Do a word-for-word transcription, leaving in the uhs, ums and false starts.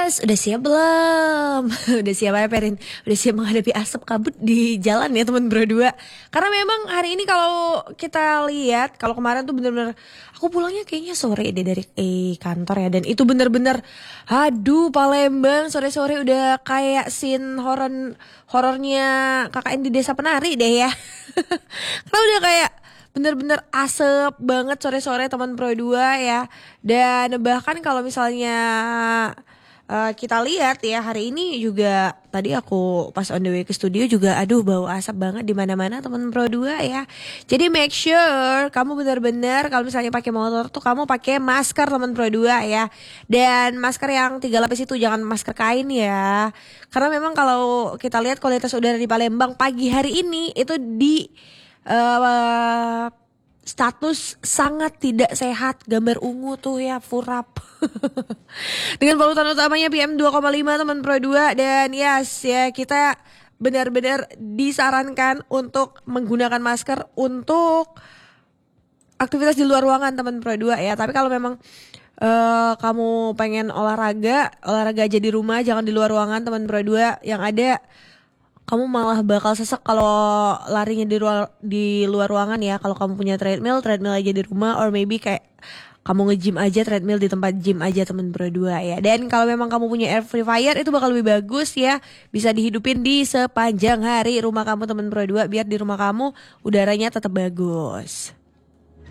Yes, udah siap belum? Udah siap apa Perin? Udah siap menghadapi asap kabut di jalan ya teman berdua. Karena memang hari ini kalau kita lihat, kalau kemarin tuh bener-bener aku pulangnya kayaknya sore deh dari eh, kantor ya. Dan itu bener-bener, aduh Palembang sore-sore udah kayak scene horor horornya K K N di Desa Penari deh ya. Karena udah kayak bener-bener asep banget sore-sore teman Pro dua ya. Dan bahkan kalau misalnya uh, kita lihat ya hari ini juga tadi aku pas on the way ke studio juga aduh bau asap banget di mana-mana teman Pro dua ya. Jadi make sure kamu bener-bener kalau misalnya pakai motor tuh kamu pakai masker teman Pro dua ya. Dan masker yang tiga lapis itu jangan masker kain ya. Karena memang kalau kita lihat kualitas udara di Palembang pagi hari ini itu di Uh, status sangat tidak sehat, gambar ungu tuh ya, furap. Dengan polutan utamanya P M dua koma lima teman Pro dua. Dan yes ya, kita benar-benar disarankan untuk menggunakan masker untuk aktivitas di luar ruangan teman Pro dua ya. Tapi kalau memang uh, kamu pengen olahraga, olahraga aja di rumah, jangan di luar ruangan teman Pro dua. Yang ada kamu malah bakal sesek kalau larinya di luar di luar ruangan ya. Kalau kamu punya treadmill, treadmill aja di rumah, or maybe kayak kamu nge-gym aja, treadmill di tempat gym aja temen berdua ya. Dan kalau memang kamu punya air purifier itu bakal lebih bagus ya. Bisa dihidupin di sepanjang hari rumah kamu temen berdua biar di rumah kamu udaranya tetap bagus.